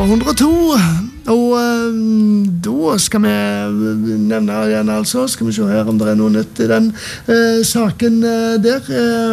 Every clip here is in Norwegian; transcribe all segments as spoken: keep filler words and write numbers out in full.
hundre og to, og uh, da skal vi nevne igjen altså, skal vi se her om det er noe nytt i den uh, saken uh, der.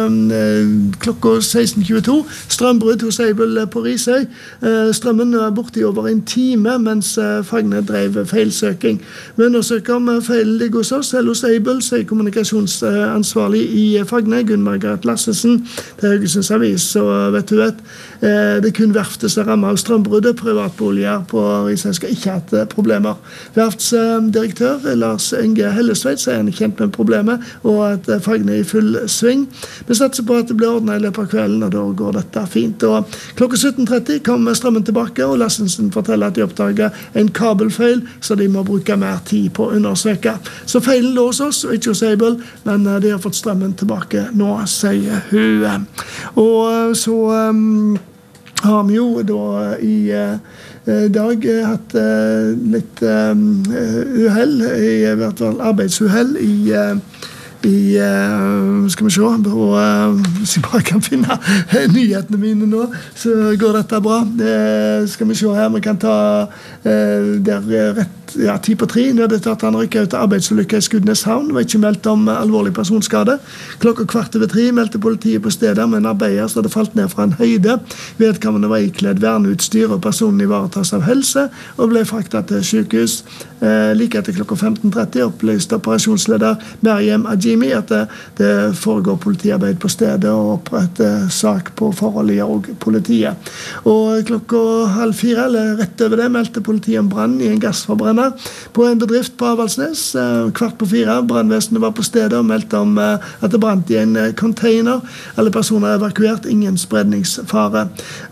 Uh, klokka seksten tjueto, strømbrudd hos Aibel på Risøy. Uh, strømmen er borte i over en time, mens uh, Fagne drev feilsøking. Vi undersøker om feilen ligger hos oss, eller hos Aibel, sier kommunikasjonsansvarlig i Fagne, Gunn Margrethe Lassesen, til Haugesunds Avis, så vet du vet, uh, det er kun verftet som rammer av strømbruddet, privatboliger på Risøy skal ikke ha hatt problemer. Verftsdirektør Lars Inge Hellestveit sier han er kjent med problemet, og at Fagne er i full sving. Vi satser på at det blir ordnet i løpet av kvelden, og da går dette fint. Og klokka sytten tretti kommer strømmen tilbake, og Lassensen forteller at de oppdager en kabelfeil, så de må bruke mer tid på å undersøke. Så feilen lå hos oss, og ikke hos Aibel, men de har fått strømmen tilbake nå, sier hun. Og så um, har vi jo da i uh, dag hatt uh, litt um, uheld, i hvert fall arbeidsuheld i uh, i, uh, skal vi se, og uh, hvis jeg bare kan finne nyhetene mine nå, så går dette bra. Det skal vi se her, vi kan ta uh, der rett, ja, ti på tre, nødetatene rykker ut arbeidsulykke i Skudeneshavn. Det var ikke meldt om alvorlig personskade. Klokka kvart over tre meldte politiet på stedet med en arbeider som hadde falt ned fra en høyde. Vedkommende var ikledd verneutstyr, og personen ivaretas av helse, og ble fraktet til sykehus. Eh, like etter klokka femten tretti opplyste operasjonsleder Maryam Ajimi at det, det foregår politiarbeid på stedet, og oppretter sak på forholdet gjør også politiet. Og klokka halv fire, eller rett over det, meldte politiet om brann i en gassforbrenner på en bedrift på Avaldsnes. Kvart på fire, brannvesenet var på stedet og meldte om at det brant i en container. Alle personer er evakuert, ingen spredningsfare.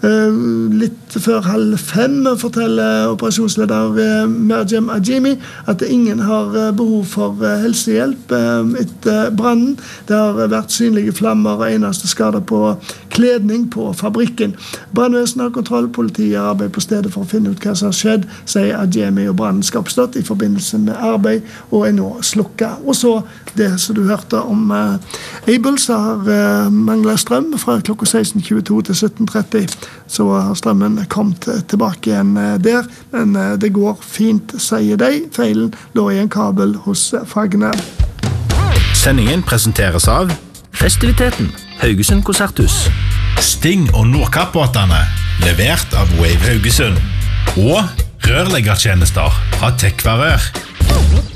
Litt før halv fem forteller operasjonsleder Maryam Ajimi at ingen har behov for helsehjelp etter brannen. Det har vært synlige flammer og eneste skader på kledning på fabrikken. Brannvesenet har kontroll, politiet har arbeid på stedet for å finne ut hva som har skjedd, sier Ajimi, og brannen skal oppstått i forbindelse med arbeid og er nå slukket. Og så det som du hørte om uh, Aibel, så har uh, manglet strøm fra klokka seksten tjueto til sytten tretti, så har strømmen kommet tilbake igjen uh, der, men uh, det går fint, sier de. Feilen lå i en kabel hos uh, Fagne. Sendingen presenteres av Festiviteten, Haugesund Konserthus, Sting og Nordkappbåtene, levert av Wave Haugesund, og rørleggertjenester fra Tekvarør.